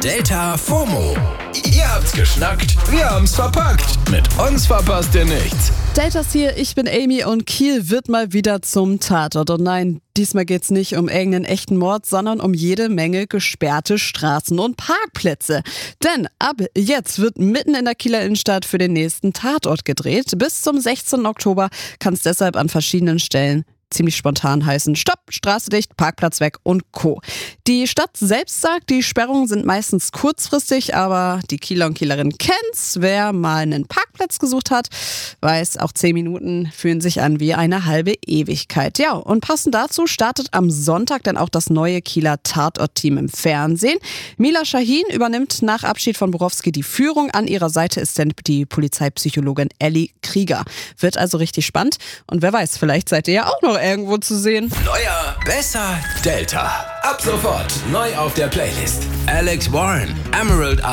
Delta FOMO. Ihr habt's geschnackt, wir haben's verpackt. Mit uns verpasst ihr nichts. Deltas hier, ich bin Amy und Kiel wird mal wieder zum Tatort. Und nein, diesmal geht's nicht um irgendeinen echten Mord, sondern um jede Menge gesperrte Straßen und Parkplätze. Denn ab jetzt wird mitten in der Kieler Innenstadt für den nächsten Tatort gedreht. Bis zum 16. Oktober kann es deshalb an verschiedenen Stellen ziemlich spontan heißen: Stopp, Straße dicht, Parkplatz weg und Co. Die Stadt selbst sagt, die Sperrungen sind meistens kurzfristig, aber die Kieler und Kielerinnen kennen's. Wer mal einen Parkplatz gesucht hat, weiß, auch 10 Minuten fühlen sich an wie eine halbe Ewigkeit. Ja, und passend dazu startet am Sonntag dann auch das neue Kieler Tatort-Team im Fernsehen. Mila Shahin übernimmt nach Abschied von Borowski die Führung. An ihrer Seite ist dann die Polizeipsychologin Elli Krieger. Wird also richtig spannend. Und wer weiß, vielleicht seid ihr ja auch noch irgendwo zu sehen. Neuer, besser, Delta. Ab sofort neu auf der Playlist. Alex Warren, Emerald